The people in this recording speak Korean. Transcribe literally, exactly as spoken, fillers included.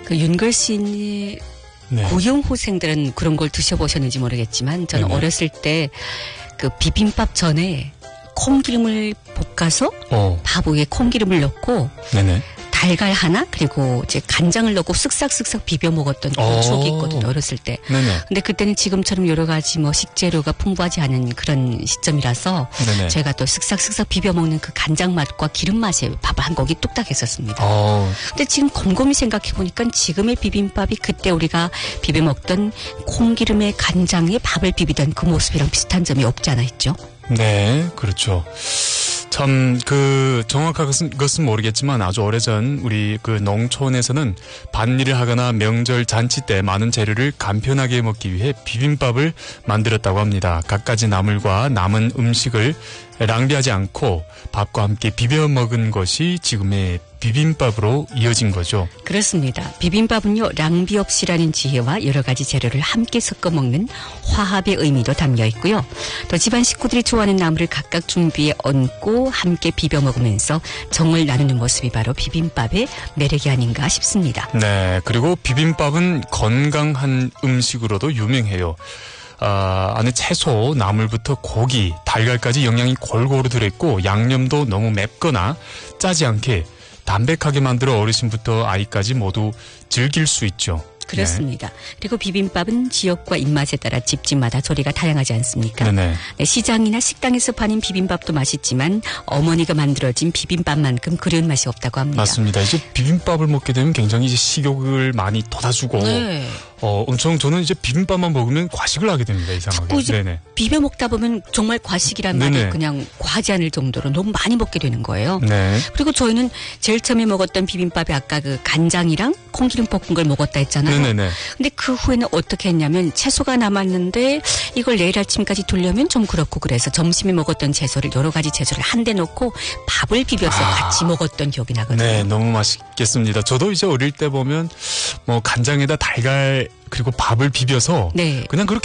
그 윤걸씨의 네. 고영후생들은 그런 걸 드셔보셨는지 모르겠지만 저는 네네. 어렸을 때 그 비빔밥 전에 콩기름을 볶아서 어. 밥 위에 콩기름을 넣고 네네. 달걀 하나 그리고 이제 간장을 넣고 쓱싹쓱싹 비벼 먹었던 그런 오. 추억이 있거든요. 어렸을 때. 네네. 근데 그때는 지금처럼 여러 가지 뭐 식재료가 풍부하지 않은 그런 시점이라서 네네. 제가 또 쓱싹쓱싹 비벼 먹는 그 간장 맛과 기름 맛에 밥 한 공기 뚝딱 했었습니다. 어. 근데 지금 곰곰이 생각해 보니까 지금의 비빔밥이 그때 우리가 비벼 먹던 콩기름에 간장에 밥을 비비던 그 모습이랑 비슷한 점이 없지 않아 있죠? 네, 그렇죠. 참, 그, 정확한 것은, 것은 모르겠지만 아주 오래전 우리 그 농촌에서는 밭일을 하거나 명절 잔치 때 많은 재료를 간편하게 먹기 위해 비빔밥을 만들었다고 합니다. 갖가지 나물과 남은 음식을 낭비하지 않고 밥과 함께 비벼 먹은 것이 지금의 비빔밥으로 이어진 거죠. 그렇습니다. 비빔밥은요, 낭비 없이라는 지혜와 여러 가지 재료를 함께 섞어 먹는 화합의 의미도 담겨 있고요. 또 집안 식구들이 좋아하는 나물을 각각 준비해 얹고 함께 비벼 먹으면서 정을 나누는 모습이 바로 비빔밥의 매력이 아닌가 싶습니다. 네, 그리고 비빔밥은 건강한 음식으로도 유명해요. 아, 안에 채소, 나물부터 고기, 달걀까지 영양이 골고루 들어있고 양념도 너무 맵거나 짜지 않게 담백하게 만들어 어르신부터 아이까지 모두 즐길 수 있죠. 그렇습니다. 네. 그리고 비빔밥은 지역과 입맛에 따라 집집마다 조리가 다양하지 않습니까? 네네. 네, 시장이나 식당에서 파는 비빔밥도 맛있지만 어머니가 만들어진 비빔밥만큼 그리운 맛이 없다고 합니다. 맞습니다. 이제 비빔밥을 먹게 되면 굉장히 이제 식욕을 많이 돋아주고 네. 어, 엄청 저는 이제 비빔밥만 먹으면 과식을 하게 됩니다. 이상하게. 자꾸 이제 네네. 비벼 먹다 보면 정말 과식이란 말이 네네. 그냥 과하지 않을 정도로 너무 많이 먹게 되는 거예요. 네. 그리고 저희는 제일 처음에 먹었던 비빔밥이 아까 그 간장이랑 콩기름 볶은 걸 먹었다 했잖아요. 네네네. 근데 그 후에는 어떻게 했냐면 채소가 남았는데 이걸 내일 아침까지 두려면 좀 그렇고 그래서 점심에 먹었던 채소를 여러 가지 채소를 한데 넣고 밥을 비벼서 아. 같이 먹었던 기억이 나거든요. 네, 너무 맛있겠습니다. 저도 이제 어릴 때 보면 뭐 간장에다 달걀 그리고 밥을 비벼서 네. 그냥 그렇게